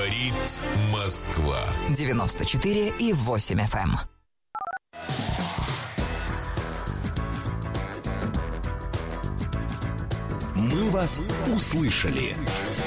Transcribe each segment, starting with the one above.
Говорит Москва. 94,8 FM. Мы вас услышали.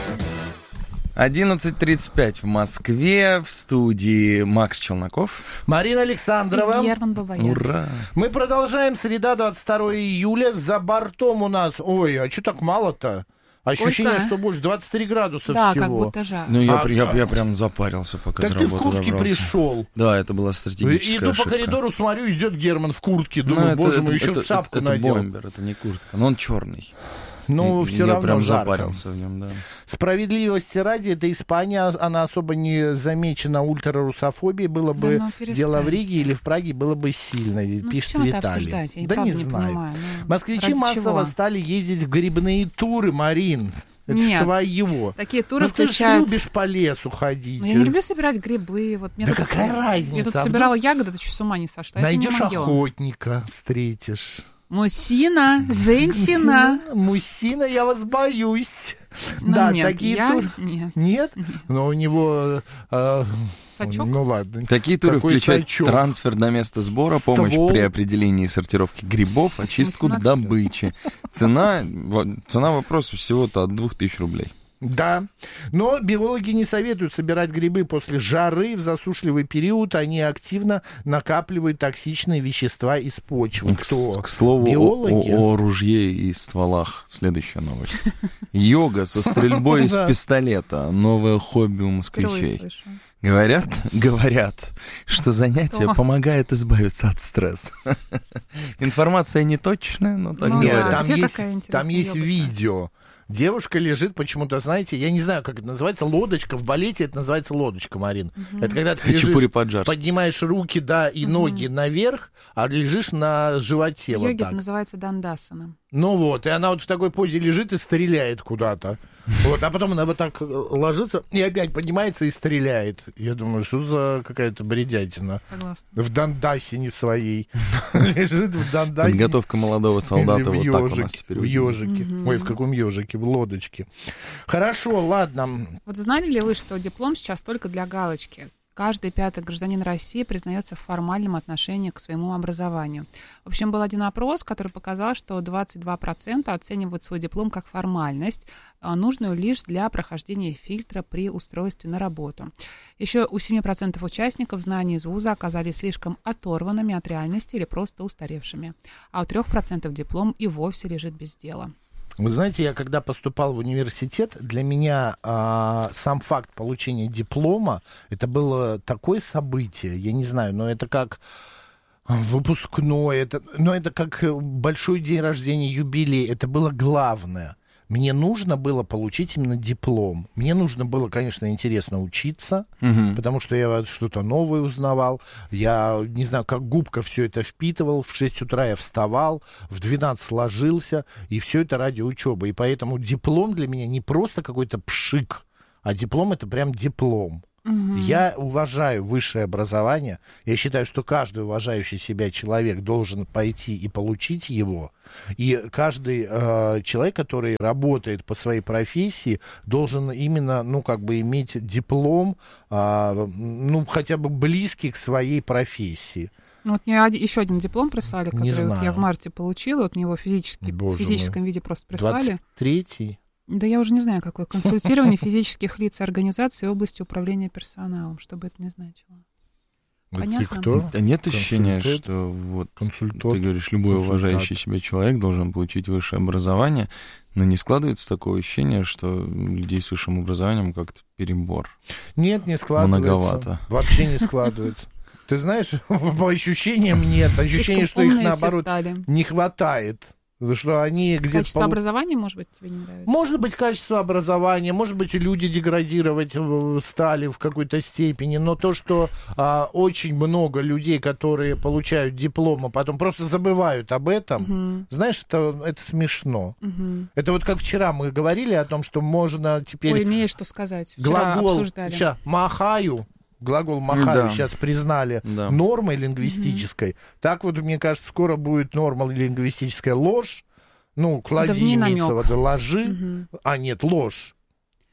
11:35 в Москве, в студии Макс Челноков. Марина Александрова. Герман Бабаян. Ура! Мы продолжаем. Среда, 22 июля. За бортом у нас... Ой, а что так мало-то? Ощущение, Сколько? что больше 23 градуса Да, всего. как будто жарко. Ну, я прям запарился, пока Так до ты в работы куртке добрался. пришел. Да, это была стратегическая Иду по ошибка. коридору, смотрю, идет Герман в куртке. Ну, Думаю, это- боже это- мой, еще это- шапку это надел. бомбер, это не куртка. Но он черный. Ну, И все я равно прям жарко. запарился в нем, да. Справедливости ради, это Испания, она особо не замечена ультрарусофобией. Было бы ну, перестань. дело в Риге или в Праге, было бы сильно, пишет зачем это Виталий. обсуждать? Я Да правда не не знаю. понимаю. Ну, Москвичи ради массово чего? стали ездить в грибные туры, Марин. Это ж Нет. твоего. Такие туры Ну ты же включают... любишь по лесу ходить. Ну, я не люблю собирать грибы. Вот, мне Да тут- какая разница? Я тут А собирала ягоды, ты что, с ума не сошла? Это не Найдешь моё. охотника, встретишь. Мужчина, женщина. Мужчина, я вас боюсь. Ну, Да, нет, такие я- туры. Нет. Нет? Но у него... Сачок? Ну ладно. Такие туры Какой включают сачок? трансфер на место сбора, помощь Ствол. при определении сортировки грибов, очистку 18 добычи. Цена вопроса всего-то от 2000 рублей. Да, но биологи не советуют собирать грибы после жары в засушливый период. Они активно накапливают токсичные вещества из почвы. Кто? К слову, Биологи? о ружье и стволах. Следующая новость. Йога со стрельбой из Да. пистолета. Новое хобби у Впервые москвичей. слышу. Говорят, что занятие О. помогает избавиться от стресса. Информация неточная, но так Ну Нет, да. говорят. там Где есть, такая интересная там есть йога-то? видео. Девушка лежит почему-то, знаете, я не знаю, как это называется, лодочка. В балете это называется лодочка, Марин. Это когда ты Хачапури лежишь, по-аджарски. поднимаешь руки, да, и ноги наверх, а лежишь на животе вот Йога так. называется дандасана. Ну вот, и она вот в такой позе лежит и стреляет куда-то. Вот, а потом она вот так ложится и опять поднимается и стреляет. Я думаю, что за какая-то бредятина. Согласна. В дандасине своей. Лежит в дандасине. Подготовка молодого солдата Или вот так у нас ёжике, теперь. в ежике. Ой, в каком ежике? В лодочке. Хорошо, ладно. Вот знали ли вы, что диплом сейчас только для галочки? Каждый пятый гражданин России признается в формальном отношении к своему образованию. В общем, был один опрос, который показал, что 22% оценивают свой диплом как формальность, нужную лишь для прохождения фильтра при устройстве на работу. Еще у 7% участников знания из вуза оказались слишком оторванными от реальности или просто устаревшими. А у 3% диплом и вовсе лежит без дела. Вы знаете, я когда поступал в университет, для меня сам факт получения диплома, это было такое событие, я не знаю, но это как выпускной, это как большой день рождения, юбилей, это было главное. Мне нужно было получить именно диплом. Мне нужно было, конечно, интересно учиться, потому что я что-то новое узнавал. Я, не знаю, как губка все это впитывал. В 6 утра я вставал, в 12 ложился, и все это ради учебы. И поэтому диплом для меня не просто какой-то пшик, а диплом — это прям диплом. Я уважаю высшее образование. Я считаю, что каждый уважающий себя человек должен пойти и получить его. И каждый человек, который работает по своей профессии, должен именно, иметь диплом, хотя бы близкий к своей профессии. Вот мне еще один диплом прислали, Не который вот я знаю. в марте получила. Вот мне его в физическом виде просто прислали. 23-й. Да я уже не знаю, какое. Консультирование физических лиц и организаций в области управления персоналом, что бы это ни значило. Ты Понятно? кто? А нет ощущения, Консультант? что вот Консультант. ты говоришь, любой Консультант. уважающий себя человек должен получить высшее образование, но не складывается такое ощущение, что людей с высшим образованием как-то перебор. Нет, не складывается. Многовато. Вообще не складывается. Ты знаешь, по ощущениям нет. Ощущение, что их, Слишком умные все наоборот, стали. не хватает. Что они где-то... Качество образования, может быть, тебе не нравится? Может быть, качество образования, может быть, и люди деградировать стали в какой-то степени, но то, что очень много людей, которые получают диплом, а потом просто забывают об этом, знаешь, это смешно. Это вот как вчера мы говорили о том, что можно теперь... Ой, имеешь что сказать. Вчера Глагол, обсуждали. ща, махаю, глагол махаю Да. сейчас признали Да. нормой лингвистической. Так вот, мне кажется, скоро будет норма лингвистическая ложь. Ну, клади, в ней имеется в намёк. виду, ложи. А нет, ложь.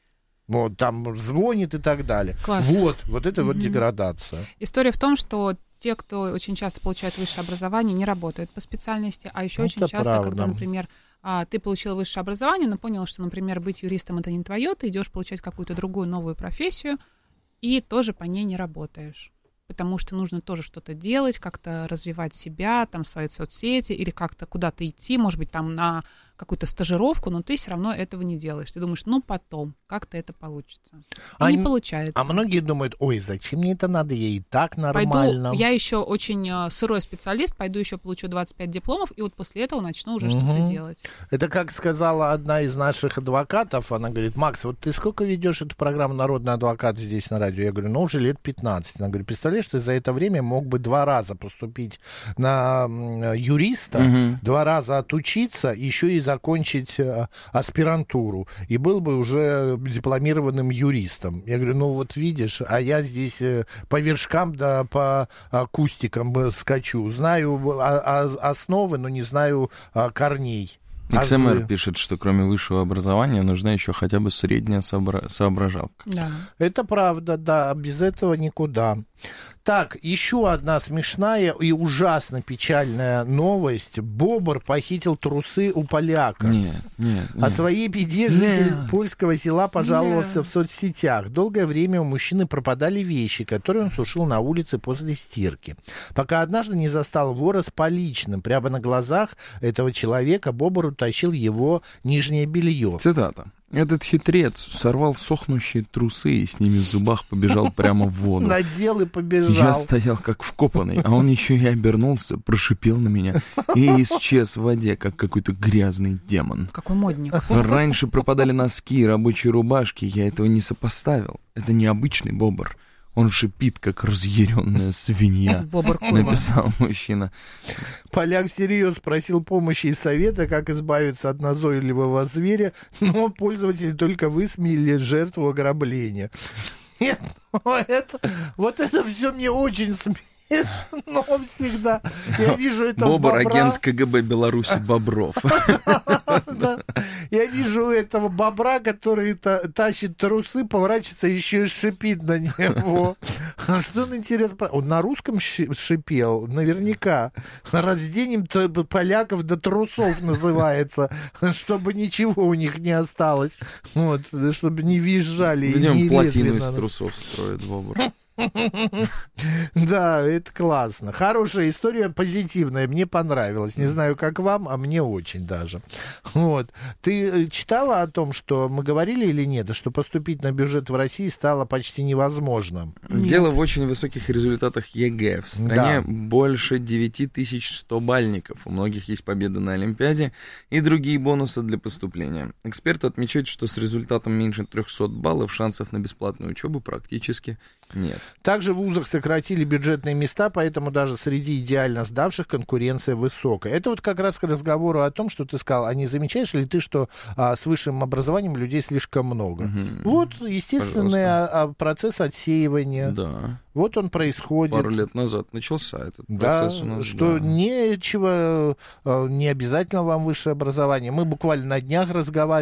Вот, там звонит и так далее. Класс. Вот это вот деградация. История в том, что те, кто очень часто получает высшее образование, не работают по специальности, а еще очень часто, правда. когда, например, ты получил высшее образование, но понял, что, например, быть юристом — это не твое, ты идешь получать какую-то другую новую профессию и тоже по ней не работаешь. Потому что нужно тоже что-то делать, как-то развивать себя, там, свои соцсети, или как-то куда-то идти, может быть, там, на какую-то стажировку, но ты все равно этого не делаешь. Ты думаешь, потом как-то это получится. И не получается. А многие думают, ой, зачем мне это надо, я и так нормально. Я еще очень сырой специалист, пойду еще получу 25 дипломов, и вот после этого начну уже что-то делать. Это как сказала одна из наших адвокатов, она говорит, Макс, вот ты сколько ведешь эту программу «Народный адвокат» здесь на радио? Я говорю, уже лет 15. Она говорит, представляешь, ты за это время мог бы 2 раза поступить на юриста, 2 раза отучиться, еще и закончить аспирантуру, и был бы уже дипломированным юристом. Я говорю, вот видишь, а я здесь по вершкам да по кустикам скачу. Знаю основы, но не знаю корней. XMR пишет, что кроме высшего образования нужна еще хотя бы средняя соображалка. Да. Это правда, да, без этого никуда. Так, еще одна смешная и ужасно печальная новость. Бобр похитил трусы у поляка. Нет. О своей беде житель польского села пожаловался в соцсетях. Долгое время у мужчины пропадали вещи, которые он сушил на улице после стирки. Пока однажды не застал вора с поличным. Прямо на глазах этого человека Бобр утащил его нижнее белье. Цитата. Этот хитрец сорвал сохнущие трусы и с ними в зубах побежал прямо в воду. Надел и побежал. Я стоял как вкопанный, а он еще и обернулся, прошипел на меня и исчез в воде, как какой-то грязный демон. Какой модник. Раньше пропадали носки, рабочие рубашки, я этого не сопоставил. Это необычный бобр. Он шипит, как разъяренная свинья, написал мужчина. Поляк всерьез просил помощи и совета, как избавиться от назойливого зверя, но пользователи только высмеяли жертву ограбления. Нет, вот это все мне очень смешно. Всегда. Я вижу этого Бобр, бобра. агент КГБ Беларуси Бобров. Я вижу этого бобра, который тащит трусы, поворачивается, еще и шипит на него. Что он, интересно, он на русском шипел? Наверняка. Разденем поляков до трусов называется, чтобы ничего у них не осталось. Чтобы не визжали и не лезли. Плотину из трусов строит бобр. Да, это классно. Хорошая история, позитивная, мне понравилась. Не знаю, как вам, а мне очень даже. Ты читала о том, что мы говорили или нет, что поступить на бюджет в России стало почти невозможно? Нет. Дело в очень высоких результатах ЕГЭ. В стране больше 9100 бальников. У многих есть победы на Олимпиаде и другие бонусы для поступления. Эксперты отмечают, что с результатом меньше 300 баллов шансов на бесплатную учебу практически нет. Также в вузах сократили бюджетные места, поэтому даже среди идеально сдавших конкуренция высокая. Это как раз к разговору о том, что ты сказал, а не замечаешь ли ты, что с высшим образованием людей слишком много? Естественный процесс отсеивания. Да. Он происходит. Пару лет назад начался этот процесс у нас. Что нечего, не обязательно вам высшее образование. Мы буквально на днях разговаривали